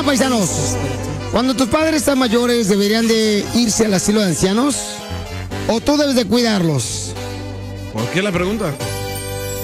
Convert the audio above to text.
Oigan, paisanos, cuando tus padres están mayores, ¿deberían de irse al asilo de ancianos? ¿O tú debes de cuidarlos? ¿Por qué la pregunta?